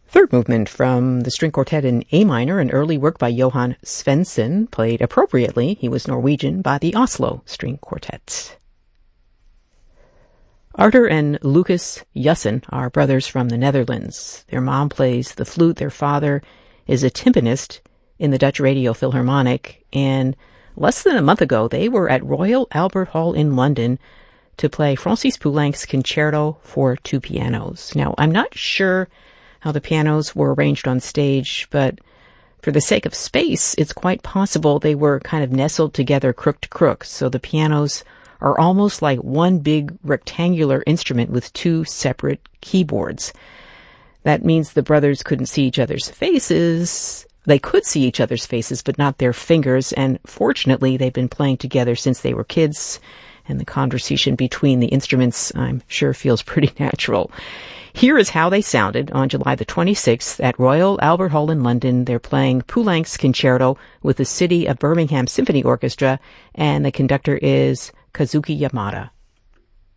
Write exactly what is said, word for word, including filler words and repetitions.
Third movement from the string quartet in A minor, an early work by Johan Svensson, played appropriately, he was Norwegian, by the Oslo String Quartet. Arthur and Lucas Jussen are brothers from the Netherlands. Their mom plays the flute, their father is a timpanist in the Dutch Radio Philharmonic, and less than a month ago they were at Royal Albert Hall in London to play Francis Poulenc's Concerto for Two Pianos. Now, I'm not sure how the pianos were arranged on stage, but for the sake of space, it's quite possible they were kind of nestled together crook to crook. So the pianos are almost like one big rectangular instrument with two separate keyboards. That means the brothers couldn't see each other's faces. They could see each other's faces, but not their fingers. And fortunately, they've been playing together since they were kids. And the conversation between the instruments, I'm sure, feels pretty natural. Here is how they sounded on July the twenty-sixth at Royal Albert Hall in London. They're playing Poulenc's Concerto with the City of Birmingham Symphony Orchestra, and the conductor is Kazuki Yamada.